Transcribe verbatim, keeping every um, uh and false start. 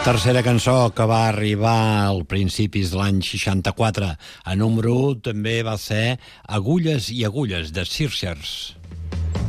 Tercera cançó que va arribar al principis de l'any seixanta-quatre a número u també va ser Agulles i Agulles, de Searchers.